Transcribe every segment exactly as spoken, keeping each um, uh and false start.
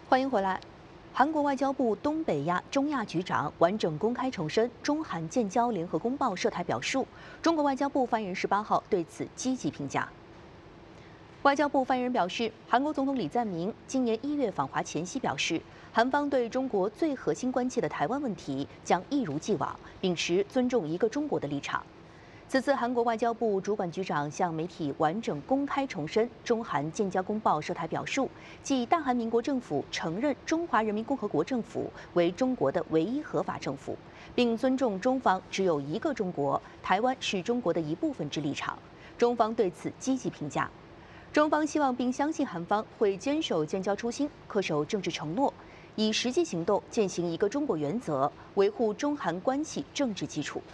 欢迎回来。韩国外交部东北亚中亚局长完整公开重申中韩建交联合公报涉台表述，中国外交部发言人十八号对此积极评价。外交部发言人表示，韩国总统李在明今年一月访华前夕表示，韩方对中国最核心关切的台湾问题将一如既往，秉持尊重一个中国的立场。此次韩国外交部主管局长向媒体完整公开重申中韩建交公报涉台表述，即大韩民国政府承认中华人民共和国政府为中国的唯一合法政府，并尊重中方只有一个中国，台湾是中国的一部分之立场。中方对此积极评价。中方希望并相信韩方会坚守建交初心，恪守政治承诺，以实际行动践行一个中国原则，维护中韩关系政治基础。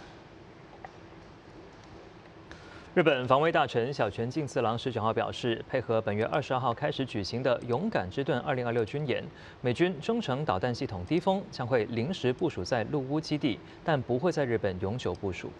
日本防卫大臣小泉进次郎十九号表示，配合本月二十二号开始举行的“勇敢之盾”二零二六军演，美军中程导弹系统低风将会临时部署在陆屋基地，但不会在日本永久部署。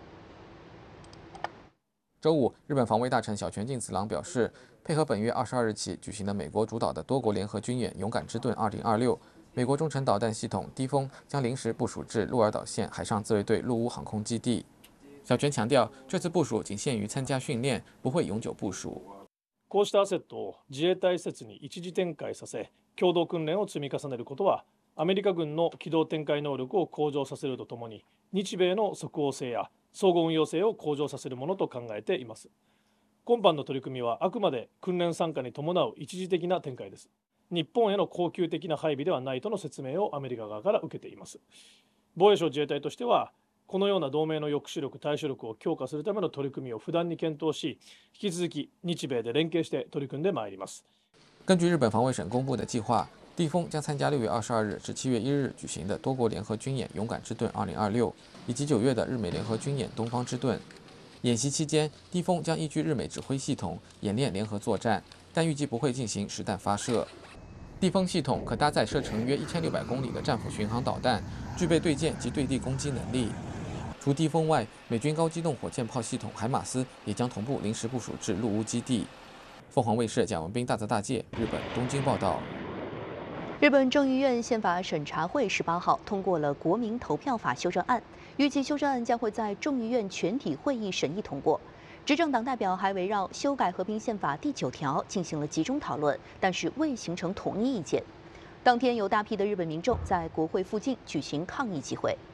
周五，日本防卫大臣小泉进次郎表示，配合本月二十二日起举行的美国主导的多国联合军演“勇敢之盾二零二六”，美国中程导弹系统低风将临时部署至鹿儿岛县海上自卫队陆屋航空基地。小泉強調，這次部署僅限於參加訓練，不會永久部署。 こうしたアセットを自衛隊施設に一時展開させ、共同訓練を積み重ねることは、アメリカ軍の機動展開能力を向上させるとともに、日米の即応性や相互運用性を向上させるものと考えています。今般の取り組みはあくまで訓練参加に伴う一時的な展開です。日本への恒久的な配備ではないとの説明をアメリカ側から受けています。防衛省自衛隊としては、このような同盟の抑止力、対処力を強化するための取り組みを不断に検討し、引き続き日米で連携して取り組んでまいります。 根据日本防卫省公布的计划，地风将参加六月二十二日至七月一日举行的多国联合军演“勇敢之盾二零二六”，以及九月的日美联合军演“东方之盾”。演习期间，地风将依据日美指挥系统演练联合作战，但预计不会进行实弹发射。地风系统可搭载射程约一千六百公里的战斧巡航导弹，具备对舰及对地攻击能力。除地风外，美军高机动火箭炮系统海马斯也将同步临时部署至陆屋基地。凤凰卫视蒋文斌大泽大介日本东京报道。 日本众议院宪法审查会十八号通过了国民投票法修正案，预计修正案将会在众议院全体会议审议通过。执政党代表还围绕修改和平宪法第九条进行了集中讨论，但是未形成统一意见。当天有大批的日本民众在国会附近举行抗议集会。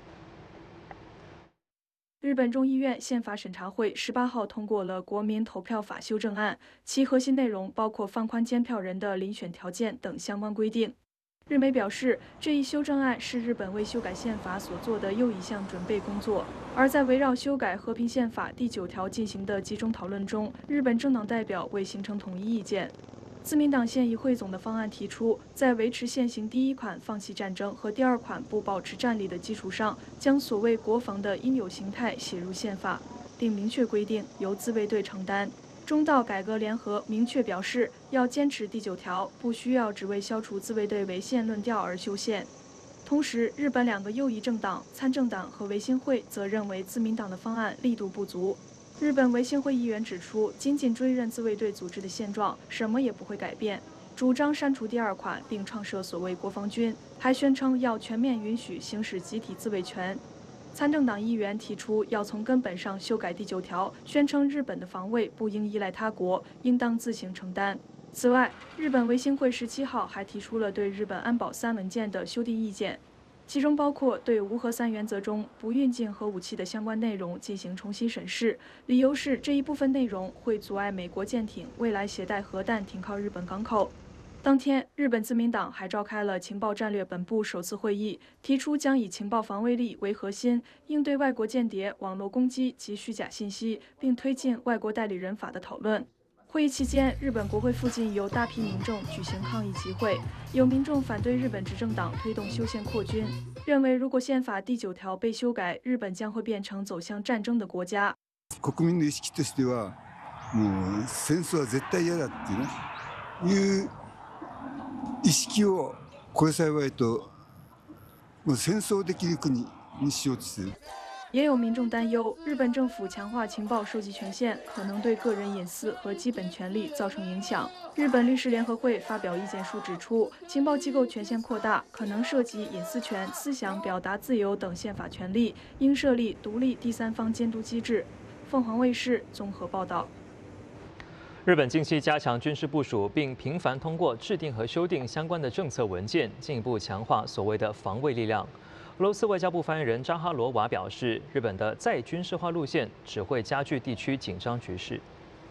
日本众议院宪法审查会十八号通过了国民投票法修正案，其核心内容包括放宽监票人的遴选条件等相关规定。日媒表示，这一修正案是日本为修改宪法所做的又一项准备工作。而在围绕修改和平宪法第九条进行的集中讨论中，日本政党代表未形成统一意见。自民党现议汇总的方案提出，在维持现行第一款放弃战争和第二款不保持战力的基础上，将所谓国防的应有形态写入宪法，并明确规定由自卫队承担。中道改革联合明确表示，要坚持第九条，不需要只为消除自卫队违宪论调而修宪。同时，日本两个右翼政党参政党和维新会则认为自民党的方案力度不足。日本维新会议员指出，仅仅追认自卫队组织的现状，什么也不会改变，主张删除第二款并创设所谓国防军，还宣称要全面允许行使集体自卫权。参政党议员提出要从根本上修改第九条，宣称日本的防卫不应依赖他国，应当自行承担。此外，日本维新会十七号还提出了对日本安保三文件的修订意见。其中包括对无核三原则中不运进核武器的相关内容进行重新审视，理由是这一部分内容会阻碍美国舰艇未来携带核弹停靠日本港口。当天，日本自民党还召开了情报战略本部首次会议，提出将以情报防卫力为核心，应对外国间谍、网络攻击及虚假信息，并推进外国代理人法的讨论。会议期间，日本国会附近有大批民众举行抗议集会，有民众反对日本执政党推动修宪扩军，认为如果宪法第九条被修改，日本将会变成走向战争的国家。 国民の意識としては、もう戦争は絶対嫌だっていうね、いう意識をこれ幸いと、もう戦争できる国にしようとしている。 也有民众担忧，日本政府强化情报收集权限，可能对个人隐私和基本权利造成影响。日本律师联合会发表意见书指出，情报机构权限扩大可能涉及隐私权、思想表达自由等宪法权利，应设立独立第三方监督机制。凤凰卫视综合报道。 日本近期加强军事部署，并频繁通过制定和修订相关的政策文件，进一步强化所谓的防卫力量。俄罗斯外交部发言人扎哈罗娃表示，日本的再军事化路线只会加剧地区紧张局势。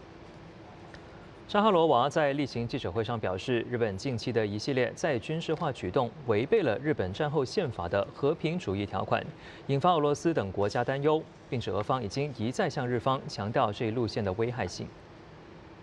扎哈罗娃在例行记者会上表示，日本近期的一系列再军事化举动违背了日本战后宪法的和平主义条款，引发俄罗斯等国家担忧，并指俄方已经一再向日方强调这一路线的危害性。